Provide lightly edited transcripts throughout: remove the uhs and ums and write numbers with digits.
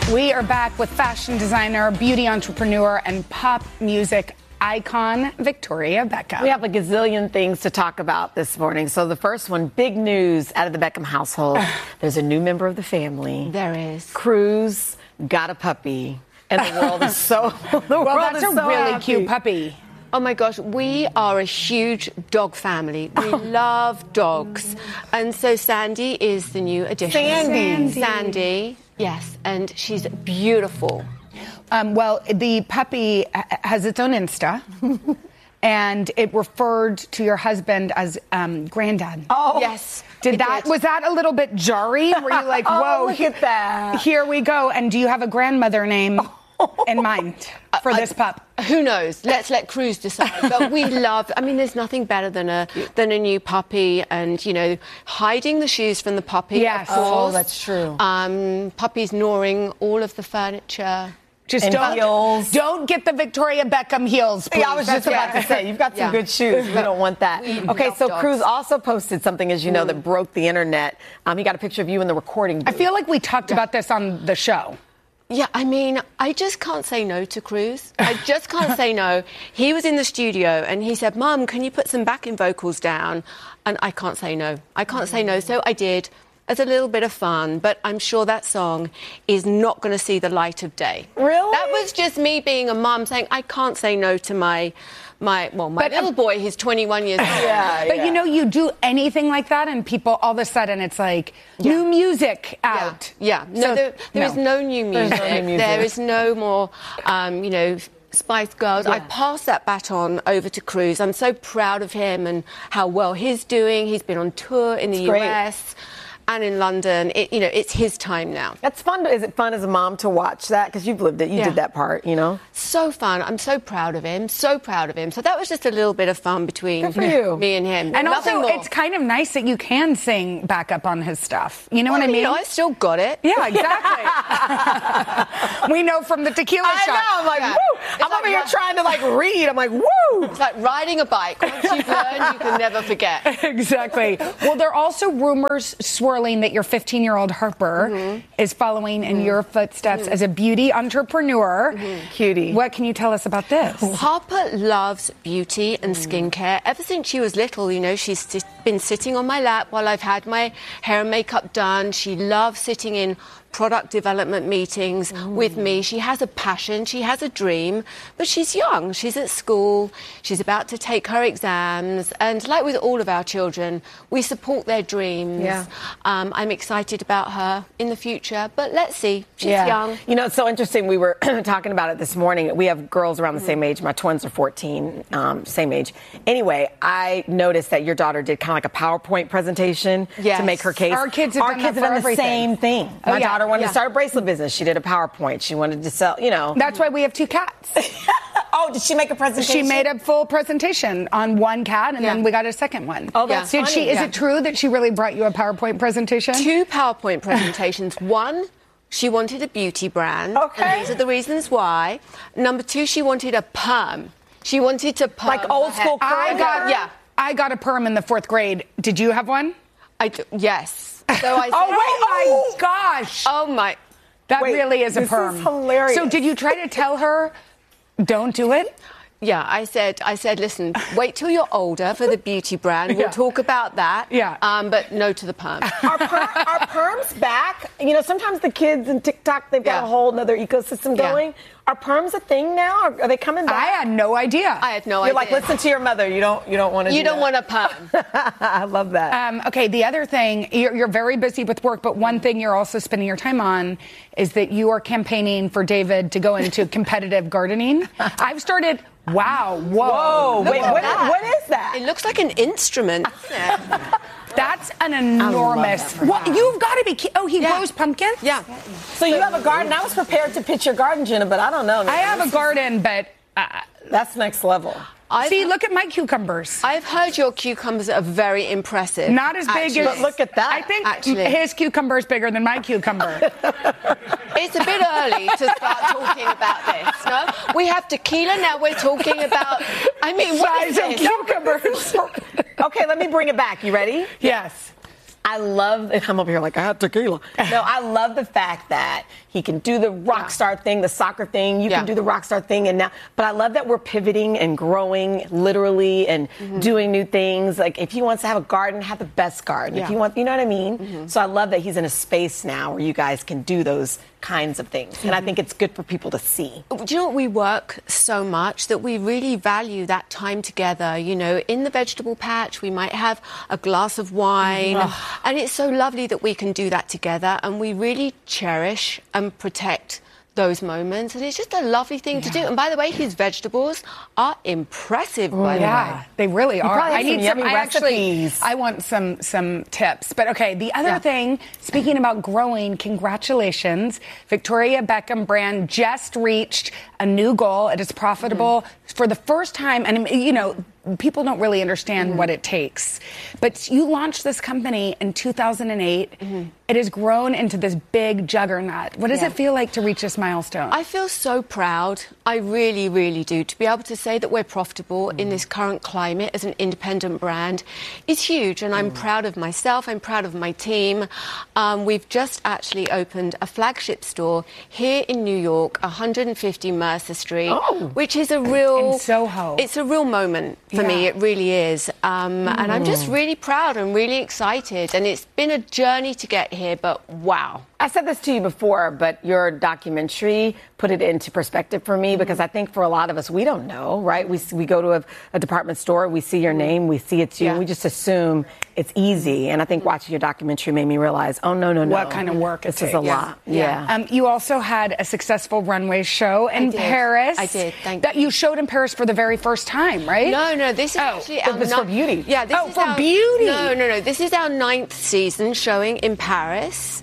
We are back with fashion designer, beauty entrepreneur, and pop music icon, Victoria Beckham. We have a gazillion things to talk about this morning. So the first one, big news out of the Beckham household. There's a new member of the family. There is. Cruz got a puppy. And the world is so that's a really happy. cute puppy. Oh my gosh, we are a huge dog family. We love dogs. And so Sandy is the new addition. Sandy, yes, and she's beautiful. Well, the puppy has its own Insta. And it referred to your husband as granddad. Oh, yes. Was that a little bit jarring? Were you like, whoa, look at that. Here we go. And do you have a grandmother name in mind for this pup? Who knows? Let's let Cruz decide. But we love, there's nothing better than a new puppy and, hiding the shoes from the puppy. Yes. Of course. Oh, that's true. Puppies gnawing all of the furniture. Just don't get the Victoria Beckham heels, please. Yeah, I was just about to say, you've got some good shoes. We don't want that. Okay, so dogs. Cruz also posted something, as you know, that broke the internet. He got a picture of you in the recording booth. I feel like we talked about this on the show. Yeah, I just can't say no to Cruz. I just can't say no. He was in the studio and he said, Mum, can you put some backing vocals down? And I can't say no. I can't say no. So I did. As a little bit of fun, but I'm sure that song is not going to see the light of day. Really? That was just me being a mum saying, I can't say no to my little boy. He's 21 years old. But you do anything like that and people, all of a sudden, it's like, new music out. Yeah. No, there is no new music. There is no more, Spice Girls. I passed that baton over to Cruz. I'm so proud of him and how well he's doing. He's been on tour in the US. And in London, it's his time now. That's fun. Is it fun as a mom to watch that? Because you've lived it. You did that part, So fun. I'm so proud of him. So proud of him. So that was just a little bit of fun between me and him. And nothing also, more. it's kind of nice that you can sing back up on his stuff. You know what I mean? I still got it. Yeah, exactly. We know from the tequila shot. I know. I'm like, woo. I'm over here trying to, read. I'm like, woo. It's like riding a bike. Once you've learned, you can never forget. Exactly. Well, there are also rumors swirling that your 15-year-old Harper is following in your footsteps as a beauty entrepreneur. Cutie. What can you tell us about this? Harper loves beauty and skincare. Ever since she was little, she's been sitting on my lap while I've had my hair and makeup done. She loves sitting in product development meetings with me. She has a passion, she has a dream, but she's young, she's at school, she's about to take her exams, and like with all of our children, we support their dreams. I'm excited about her in the future, but let's see, she's young. It's so interesting, we were talking about it this morning. We have girls around the same age, my twins are 14, same age. Anyway, I noticed that your daughter did kind of like a PowerPoint presentation to make her case. Our kids have done the same thing. My daughter wanted to start a bracelet business. She did a PowerPoint. She wanted to sell, That's why we have two cats. Oh, did she make a presentation? She made a full presentation on one cat, and then we got a second one. Oh, that's funny. Is it true that she really brought you a PowerPoint presentation? Two PowerPoint presentations. One, she wanted a beauty brand. Okay. And these are the reasons why. Number two, she wanted a perm. She wanted to perm. Like old school curl? I got a perm in the 4th grade. Did you have one? Yes. So I said, my gosh. Oh, my. That really is a perm. This is hilarious. So did you try to tell her, don't do it? Yeah, I said, listen, wait till you're older for the beauty brand. We'll talk about that. Yeah. But no to the perm. Are perms back? Sometimes the kids in TikTok, they've got a whole other ecosystem going. Are perms a thing now? Are they coming back? I had no idea. You're like, listen to your mother. You don't want to. You don't want a perm. I love that. Okay, the other thing, you're very busy with work, but one thing you're also spending your time on is that you are campaigning for David to go into competitive gardening. I've started. Wow! Whoa! Wait, what is that? It looks like an instrument. That's an enormous. Well, you've got to be. He grows pumpkins. Yeah. So you have a garden. I was prepared to pitch your garden, Jenna, but I don't know. I have a garden, but that's next level. See, look at my cucumbers. I've heard your cucumbers are very impressive. Not as big as. But look at that. I think his cucumber is bigger than my cucumber. It's a bit early to start talking about this, no? We have tequila, now we're talking about, what is of cucumbers. Okay, let me bring it back. You ready? Yes. I love, and I'm up here like, I had tequila. No, I love the fact that he can do the rock star thing, the soccer thing. You can do the rock star thing. But I love that we're pivoting and growing literally and doing new things. Like if he wants to have a garden, have the best garden. If you want, you know what I mean? So I love that he's in a space now where you guys can do those kinds of things. And I think it's good for people to see. Do you know what? We work so much that we really value that time together. You know, in the vegetable patch, we might have a glass of wine. And it's so lovely that we can do that together. And we really cherish and protect those moments, and it's just a lovely thing to do. And by the way, his vegetables are impressive. By the way, they really are. I need some recipes. I want some tips. But okay, the other thing, speaking about growing, congratulations, Victoria Beckham brand just reached a new goal. It is profitable for the first time, and you know, people don't really understand what it takes. But you launched this company in 2008. It has grown into this big juggernaut. What does it feel like to reach this milestone? I feel so proud. I really, really do. To be able to say that we're profitable in this current climate as an independent brand is huge. And I'm proud of myself. I'm proud of my team. We've just actually opened a flagship store here in New York, 150 Mercer Street, which is a real... In Soho. It's a real moment for me. It really is. And I'm just really proud and really excited. And it's been a journey to get here, but wow. I said this to you before, but your documentary put it into perspective for me because I think for a lot of us, we don't know, right? We go to a department store, we see your name, we see it's you, and we just assume it's easy. And I think watching your documentary made me realize, oh, no. What kind of work this is a lot. You also had a successful runway show in Paris. I did, thank you. That you showed in Paris for the very first time, right? No, this is actually our... This for beauty. Yeah, this is our... beauty. No. This is our 9th season showing in Paris.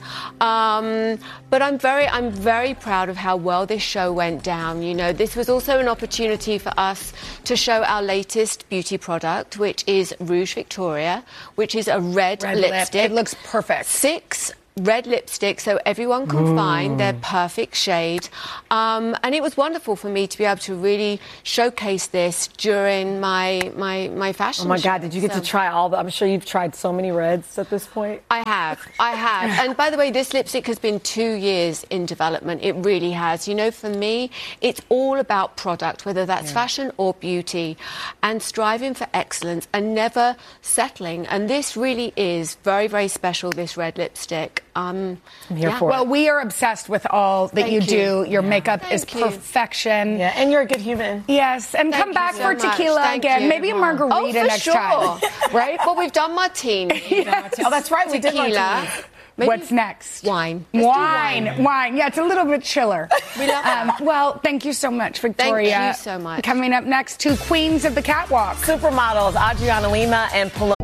But I'm very proud of how well this show went down. You know, this was also an opportunity for us to show our latest beauty product, which is Rouge Victoria, which is a red lipstick. It looks perfect. 6 red lipstick so everyone can find their perfect shade. And it was wonderful for me to be able to really showcase this during my fashion show. Oh my God, did you get to try I'm sure you've tried so many reds at this point. I have. And by the way, this lipstick has been 2 years in development. It really has. You know, for me, it's all about product, whether that's fashion or beauty, and striving for excellence and never settling. And this really is very, very special, this red lipstick. I'm here for it. Well, we are obsessed with all that you do. Your makeup is Thank you. Perfection. Yeah, and you're a good human. Yes, and come back for tequila again. Maybe a margarita next time. Right? Well, we've done martini. Oh, that's right. We did Tequila. martini. What's next? Wine. Wine. Yeah, it's a little bit chiller. We love it. Well, thank you so much, Victoria. Thank you so much. Coming up next, 2 queens of the catwalk. Supermodels, Adriana Lima and Paloma.